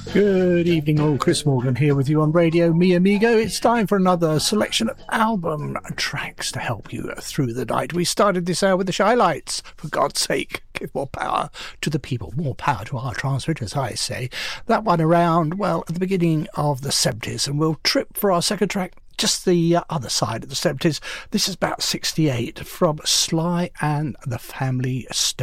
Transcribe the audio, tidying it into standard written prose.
Good evening all, Chris Morgan here with you on Radio Mi Amigo. It's time for another selection of album tracks to help you through the night. We started this hour with the Shy Lights. For God's sake, give more power to the people, more power to our transmitters, I say. That one around, well, at the beginning of the 70s, and we'll trip for our second track just the other side of the 70s. This is about 68 from Sly and the Family Stone.